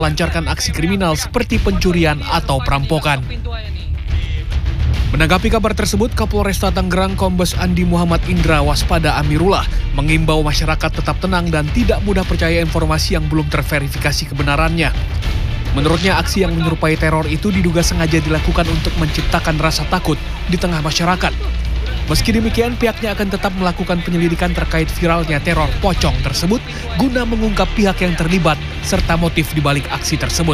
melancarkan aksi kriminal seperti pencurian atau perampokan. Menanggapi kabar tersebut, Kapolresta Tangerang Kombes Andi Muhammad Indra Waspada Amirullah mengimbau masyarakat tetap tenang dan tidak mudah percaya informasi yang belum terverifikasi kebenarannya. Menurutnya, aksi yang menyerupai teror itu diduga sengaja dilakukan untuk menciptakan rasa takut di tengah masyarakat. Meski demikian, pihaknya akan tetap melakukan penyelidikan terkait viralnya teror pocong tersebut guna mengungkap pihak yang terlibat serta motif di balik aksi tersebut.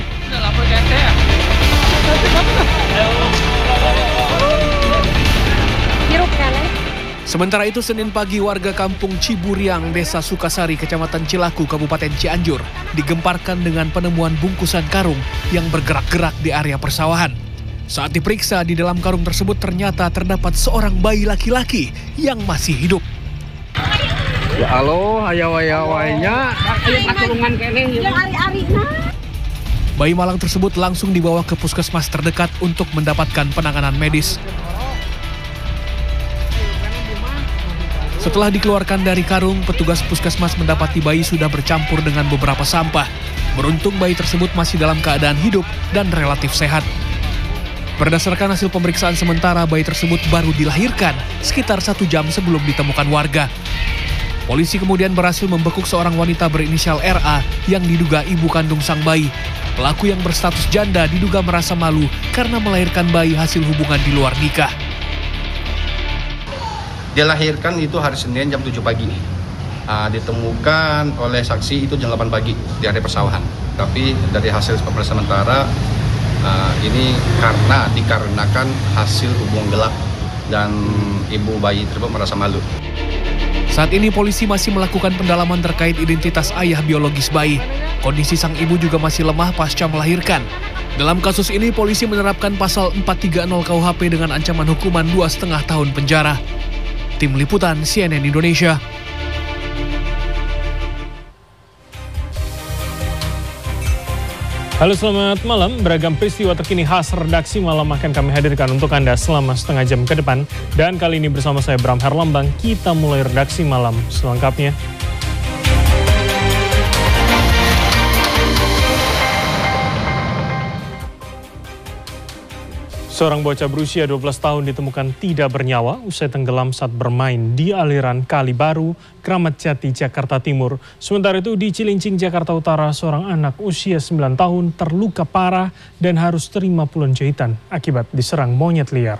Sementara itu, Senin pagi warga kampung Ciburiang, Desa Sukasari, Kecamatan Cilaku, Kabupaten Cianjur, digemparkan dengan penemuan bungkusan karung yang bergerak-gerak di area persawahan. Saat diperiksa, di dalam karung tersebut ternyata terdapat seorang bayi laki-laki yang masih hidup. Ya halo, ayawayawainya. Bayi malang tersebut langsung dibawa ke puskesmas terdekat untuk mendapatkan penanganan medis. Setelah dikeluarkan dari karung, petugas puskesmas mendapati bayi sudah bercampur dengan beberapa sampah. Beruntung bayi tersebut masih dalam keadaan hidup dan relatif sehat. Berdasarkan hasil pemeriksaan sementara, bayi tersebut baru dilahirkan sekitar 1 jam sebelum ditemukan warga. Polisi kemudian berhasil membekuk seorang wanita berinisial RA yang diduga ibu kandung sang bayi. Pelaku yang berstatus janda diduga merasa malu karena melahirkan bayi hasil hubungan di luar nikah. Dilahirkan itu hari Senin jam 7 pagi. Ditemukan oleh saksi itu jam 8 pagi di area persawahan. Tapi dari hasil pemeriksaan sementara, ini dikarenakan hasil hubungan gelap dan ibu bayi tersebut merasa malu. Saat ini polisi masih melakukan pendalaman terkait identitas ayah biologis bayi. Kondisi sang ibu juga masih lemah pasca melahirkan. Dalam kasus ini, polisi menerapkan pasal 430 KUHP dengan ancaman hukuman 2,5 tahun penjara. Tim Liputan CNN Indonesia. Halo, selamat malam. Beragam peristiwa terkini khas redaksi malam akan kami hadirkan untuk Anda selama setengah jam ke depan. Dan kali ini bersama saya Bram Herlambang, kita mulai redaksi malam selengkapnya. Seorang bocah berusia 12 tahun ditemukan tidak bernyawa usai tenggelam saat bermain di aliran Kali Baru, Kramat Jati, Jakarta Timur. Sementara itu di Cilincing, Jakarta Utara, seorang anak usia 9 tahun terluka parah dan harus terima puluhan jahitan akibat diserang monyet liar.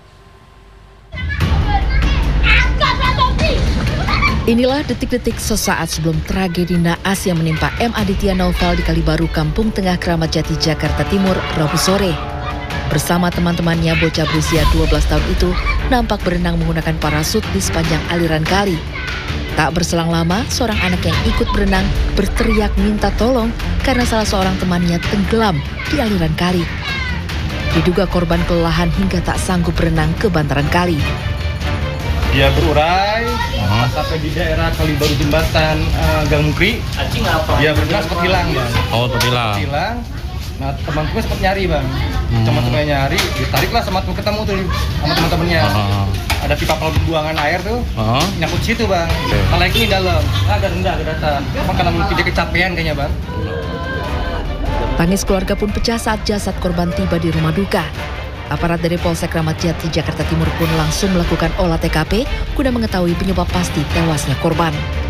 Inilah detik-detik sesaat sebelum tragedi naas yang menimpa M. Aditya Naufal di Kali Baru, Kampung Tengah, Kramat Jati, Jakarta Timur, Rabu sore. Bersama teman-temannya, bocah berusia 12 tahun itu nampak berenang menggunakan parasut di sepanjang aliran kali. Tak berselang lama, seorang anak yang ikut berenang berteriak minta tolong karena salah seorang temannya tenggelam di aliran kali. Diduga korban kelelahan hingga tak sanggup berenang ke bantaran kali. Dia berurai sampai di daerah Kali Baru Jembatan Gang Mukri. Dia berenang sempat hilang, Bang. Oh, terhilang. Nah, teman-teman sempat nyari, Bang. Teman-temannya nyari, ditariklah sama teman ketemu tuh sama teman-temannya. Ada pipa pembuangan air tuh, nyangkut situ, Bang. Kalau ini dalam, agak rendah, agak datar. Karena mungkin dia kecapean kayaknya, Bang. Tangis keluarga pun pecah saat jasad korban tiba di rumah duka. Aparat dari Polsek Kramat Jati, Jakarta Timur pun langsung melakukan olah TKP guna mengetahui penyebab pasti tewasnya korban.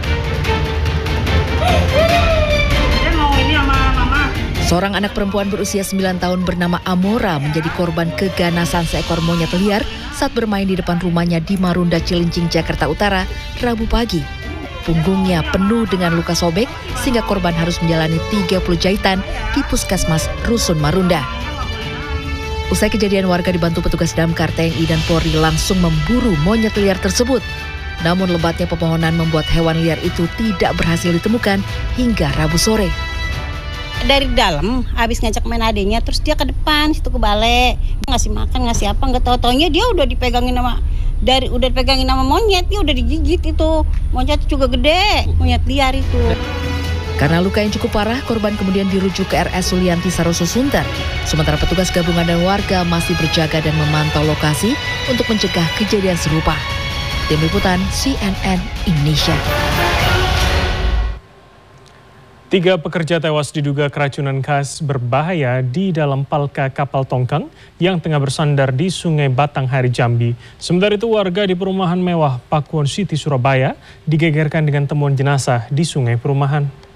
Seorang anak perempuan berusia 9 tahun bernama Amora menjadi korban keganasan seekor monyet liar saat bermain di depan rumahnya di Marunda, Cilincing, Jakarta Utara, Rabu pagi. Punggungnya penuh dengan luka sobek sehingga korban harus menjalani 30 jahitan di Puskesmas Rusun Marunda. Usai kejadian, warga dibantu petugas damkar, TNI dan Polri langsung memburu monyet liar tersebut. Namun lebatnya pepohonan membuat hewan liar itu tidak berhasil ditemukan hingga Rabu sore. Dari dalam habis ngajak main adenya, terus dia ke depan situ ke balai ngasih makan, ngasih apa, nggak tahu-taunya dia udah dipegangin sama monyet, dia udah digigit. Itu monyet juga gede, monyet liar itu. Karena luka yang cukup parah, korban kemudian dirujuk ke RS Sulianti Saroso Sunter. Sementara petugas gabungan dan warga masih berjaga dan memantau lokasi untuk mencegah kejadian serupa. Tim Liputan CNN Indonesia. 3 pekerja tewas diduga keracunan gas berbahaya di dalam palka kapal tongkang yang tengah bersandar di Sungai Batanghari, Jambi. Sementara itu warga di perumahan mewah Pakuwon City, Surabaya digegerkan dengan temuan jenazah di sungai perumahan.